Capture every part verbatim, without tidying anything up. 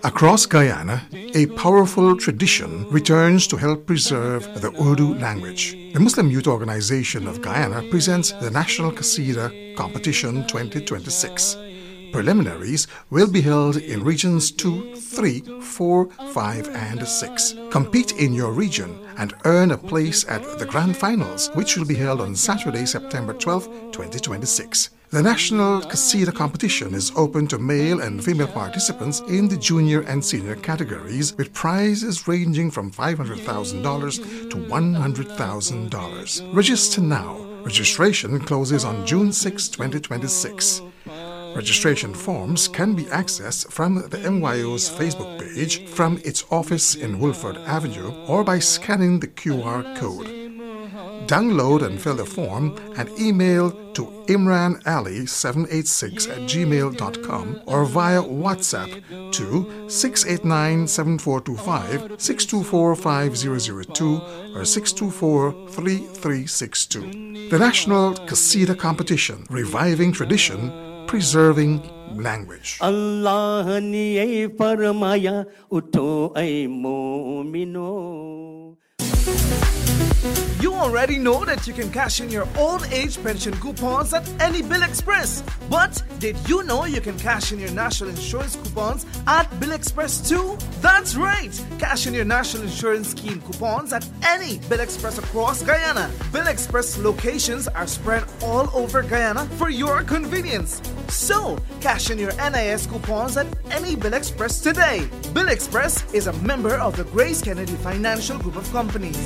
Across Guyana, a powerful tradition returns to help preserve the Urdu language. The Muslim Youth Organization of Guyana presents the National Qasida Competition twenty twenty-six. Preliminaries will be held in regions two, three, four, five, and six. Compete in your region and earn a place at the Grand Finals, which will be held on Saturday, September twelfth, twenty twenty-six. The National Qasida Competition is open to male and female participants in the junior and senior categories, with prizes ranging from five hundred thousand dollars to one hundred thousand dollars. Register now. Registration closes on June sixth, twenty twenty-six. Registration forms can be accessed from the M Y O's Facebook page, from its office in Woolford Avenue, or by scanning the Q R code. Download and fill the form and email to imran ali seven eight six at gmail dot com or via WhatsApp to six eight nine, seven four two five, six two four, five zero zero two or six two four, three three six two. The National Qasida Competition, reviving tradition, preserving language. Allah ne farmaya utho ay mu'mino. You already know that you can cash in your old age pension coupons at any Bill Express. But did you know you can cash in your national insurance coupons at Bill Express too? That's right! Cash in your national insurance scheme coupons at any Bill Express across Guyana. Bill Express locations are spread all over Guyana for your convenience. So, cash in your N I S coupons at any Bill Express today. Bill Express is a member of the Grace Kennedy Financial Group of Companies.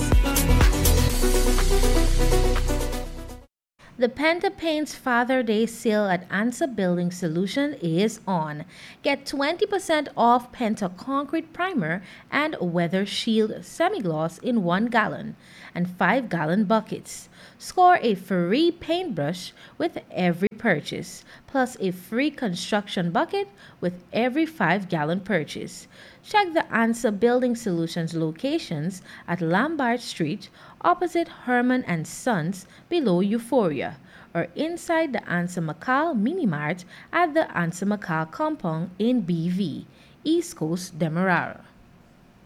The Penta Paints Father Day sale at Ansa Building Solution is on. Get twenty percent off Penta Concrete Primer and Weather Shield Semi-Gloss in one gallon and five gallon buckets. Score a free paintbrush with every purchase, plus a free construction bucket with every five gallon purchase. Check the Ansa Building Solutions locations at Lombard Street, opposite Herman and Sons, below Euphoria, or inside the Ansa Macal Mini Mart at the Ansa Macal compound in B V, East Coast, Demerara.